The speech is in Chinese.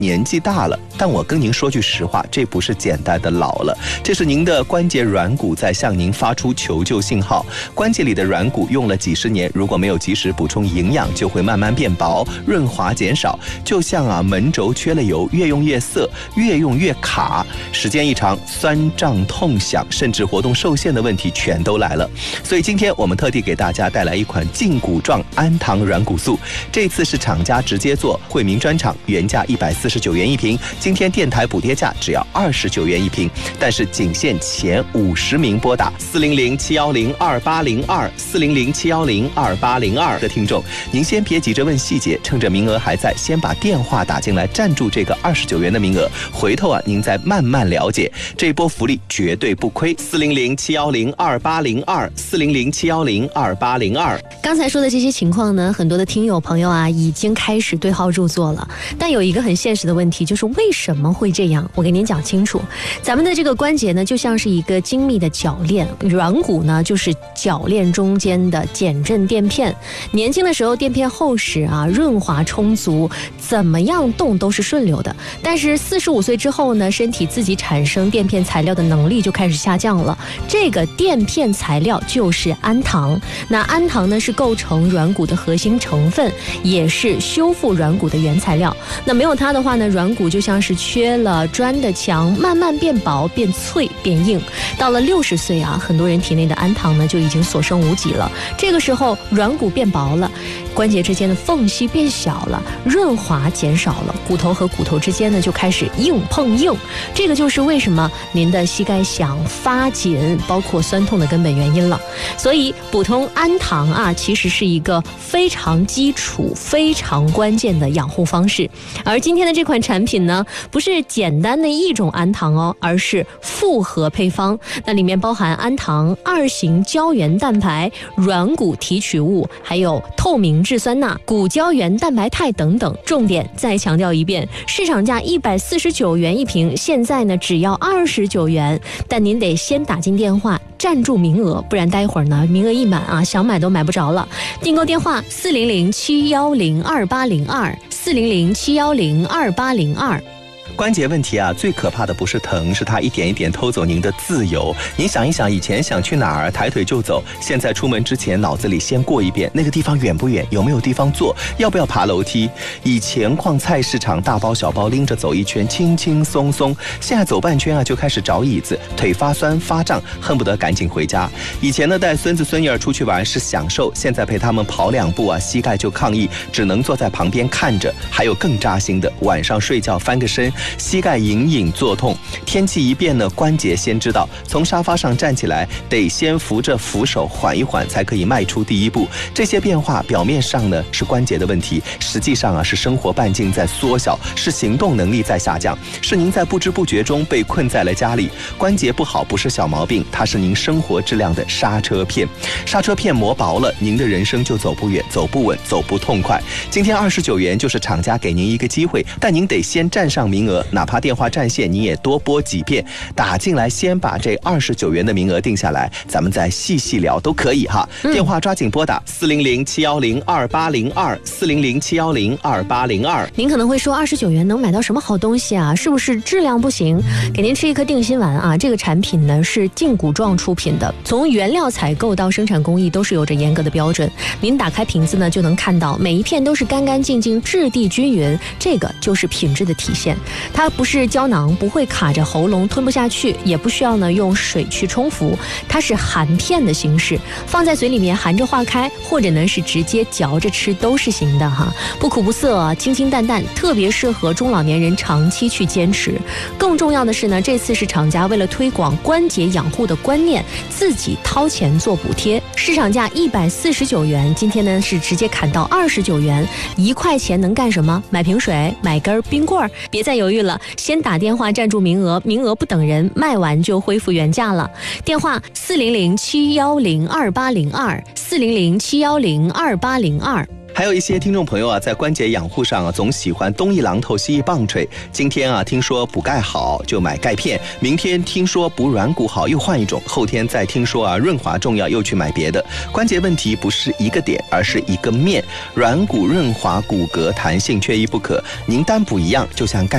年纪大了，但我跟您说句实话，这不是简单的老了，这是您的关节软骨在向您发出求救信号。关节里的软骨用了几十年，如果没有及时补充营养，就会慢慢变薄，润滑减少，就像门轴缺了油，越用越涩，越用越卡，时间一长，酸胀痛响，甚至活动受限的问题全都来了。所以今天我们特地给大家带来一款胫骨状氨糖软骨素，这次是厂家直接做惠民专场，原价149元一瓶，今天电台补贴价只要29元一瓶，但是仅限前50名拨打400-710-2802 的听众，您先别急着问细节，趁着名额还在，先把电话打进来占住这个29元的名额，回头您再慢慢了解，这波福利绝对不亏。400-710-2802 刚才说的这些情况呢，很多的听友朋友已经开始对号入座了，但有一个很现实的问题，就是为什么会这样？我给您讲清楚。咱们的这个关节呢，就像是一个精密的铰链，软骨呢就是铰链中间的减震垫片。年轻的时候垫片厚实润滑充足，怎么样动都是顺流的。但是45岁之后呢，身体自己产生垫片材料的能力就开始下降了。这个垫片材料就是氨糖。那氨糖呢是构成软骨的核心成分，也是修复软骨的原材料。那没有它的话呢，软骨就像是缺了砖的墙，慢慢变薄、变脆、变硬。到了60岁很多人体内的氨糖呢就已经所剩无几了。这个时候软骨变薄了，关节之间的缝隙变小了，润滑减少了，骨头和骨头之间呢就开始硬碰硬。这个就是为什么您的膝盖响、发紧，包括酸痛的根本原因了。所以补充氨糖其实是一个非常基础、非常关键的养护方式。而今天的这款产品呢，不是简单的一种氨糖而是复合配方。那里面包含氨糖、2型胶原蛋白、软骨提取物，还有透明质酸钠、骨胶原蛋白肽等等。重点再强调一遍，市场价149元一瓶，现在呢只要29元，但您得先打进电话占住名额，不然待会儿呢名额一满想买都买不着了。订购电话400-710-2802 400-710-2802。 关节问题最可怕的不是疼，是它一点一点偷走您的自由。您想一想，以前想去哪儿抬腿就走，现在出门之前脑子里先过一遍，那个地方远不远，有没有地方坐，要不要爬楼梯。以前逛菜市场大包小包拎着走一圈轻轻松松，现在走半圈就开始找椅子，腿发酸发胀，恨不得赶紧回家。以前呢带孙子孙女儿出去玩是享受，现在陪他们跑2步膝盖就抗议，只能坐在旁边看着。还有更扎心的，晚上睡觉翻个身，膝盖隐隐作痛。天气一变呢，关节先知道，从沙发上站起来得先扶着扶手缓一缓，才可以迈出第一步。这些变化表面上呢是关节的问题，实际上是生活半径在缩小，是行动能力在下降，是您在不知不觉中被困在了家里。关节不好不是小毛病，它是您生活质量的刹车片。刹车片磨薄了，您的人生就走不远、走不稳、走不痛快。今天29元就是厂家给您一个机会，但您得先占上名额，哪怕电话占线你也多拨几遍，打进来先把这29元的名额定下来，咱们再细细聊都可以电话抓紧拨打400-710-2802 400-710-2802。 您可能会说29元能买到什么好东西是不是质量不行？给您吃一颗定心丸这个产品呢是胫骨状出品的，从原料采购到生产工艺都是有着严格的标准。您打开瓶子呢就能看到每一片都是干干净净、质地均匀，这个就是品质的体现。它不是胶囊，不会卡着喉咙吞不下去，也不需要呢用水去冲服，它是含片的形式，放在嘴里面含着化开，或者呢是直接嚼着吃都是行的不苦不涩，清清淡淡，特别适合中老年人长期去坚持。更重要的是呢，这次是厂家为了推广关节养护的观念，自己掏钱做补贴，市场价149元，今天呢是直接砍到29元，1块钱能干什么？买瓶水，买根冰棍儿。别再犹豫了，先打电话占住名额，名额不等人，卖完就恢复原价了。电话400-710-2802 400-710-2802。 还有一些听众朋友在关节养护上总喜欢东一榔头西一棒槌。今天听说补钙好就买钙片，明天听说补软骨好又换一种，后天再听说润滑重要又去买别的。关节问题不是一个点，而是一个面，软骨润滑骨骼弹性缺一不可。您单补一样，就像钙